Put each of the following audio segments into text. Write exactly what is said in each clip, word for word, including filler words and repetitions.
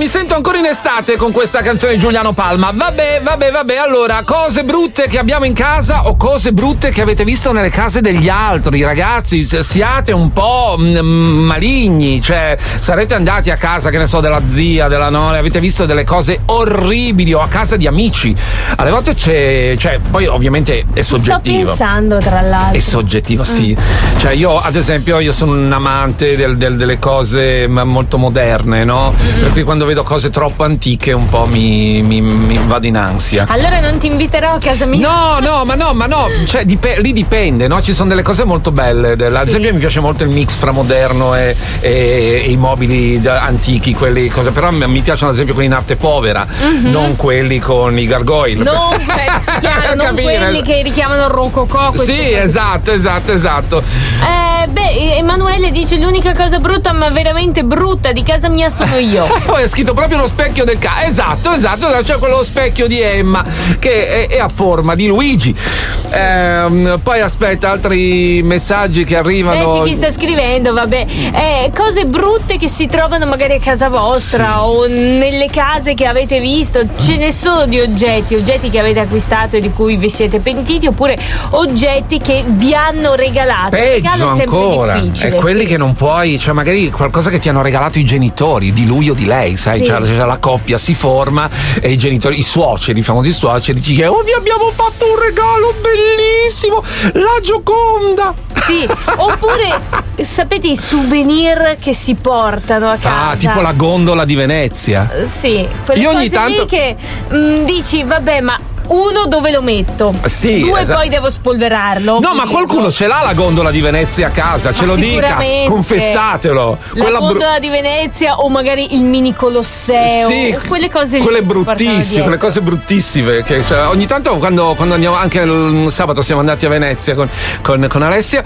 mi sento ancora in estate con questa canzone di Giuliano Palma. Vabbè, vabbè, vabbè. Allora, cose brutte che abbiamo in casa o cose brutte che avete visto nelle case degli altri, ragazzi. Siate un po' mm, maligni, cioè sarete andati a casa, che ne so, della zia, della nonna, avete visto delle cose orribili, o a casa di amici. Alle volte c'è, cioè, poi ovviamente è soggettivo. Sto pensando, tra l'altro. È soggettivo, sì. Mm. Cioè io, ad esempio, io sono un amante del, del, delle cose molto moderne, no? Mm. Per cui quando vedo cose troppo antiche un po' mi, mi, mi vado in ansia. Allora non ti inviterò a casa mia. No, no, ma no, ma no, cioè dip- lì dipende, no? Ci sono delle cose molto belle. Ad sì. esempio mi piace molto il mix fra moderno e, e, e i mobili da, antichi, quelli cose, però mi piacciono ad esempio quelli in arte povera, mm-hmm. non quelli con i gargoyle. Non, si chiama, non quelli che richiamano il rococò. Sì, esatto, esatto, esatto. Eh, beh, Emanuele dice l'unica cosa brutta, ma veramente brutta di casa mia sono io. Poi è scritto proprio lo specchio del ca. Esatto, esatto, c'è cioè quello specchio di Emma che è, è a forma di Luigi. Sì. Eh, poi aspetta, altri messaggi che arrivano. Eh, c'è chi sta scrivendo, vabbè. Eh, cose brutte che si trovano magari a casa vostra, sì. o nelle case che avete visto. Ce ne sono di oggetti, oggetti che avete acquistato e di cui vi siete pentiti, oppure oggetti che vi hanno regalato. Peggio ancora, è quelli sì. che non puoi, cioè magari qualcosa che ti hanno regalato i genitori di lui o di lei, sai, sì. cioè, cioè la coppia si forma e i genitori, i suoceri, i famosi suoceri, dici che oh, vi abbiamo fatto un regalo bellissimo, la Gioconda. Sì, oppure sapete i souvenir che si portano a casa? Ah, tipo la gondola di Venezia. Uh, sì, quelle io cose ogni tanto lì che mh, dici vabbè, ma uno dove lo metto? Sì, due esatto. Poi devo spolverarlo. No, ma qualcuno ce l'ha la gondola di Venezia a casa, ce ma lo dica, confessatelo. La quella gondola bru- di Venezia o magari il mini Colosseo, sì, quelle cose quelle lì bruttissime, quelle cose bruttissime che cioè, ogni tanto quando, quando andiamo, anche il sabato siamo andati a Venezia con, con, con Alessia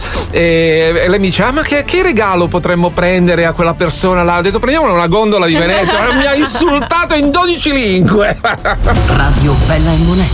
e, e lei mi dice ah ma che, che regalo potremmo prendere a quella persona là? Ho detto prendiamo una gondola di Venezia. Mi ha insultato in dodici lingue. Radio Bella e Moneta.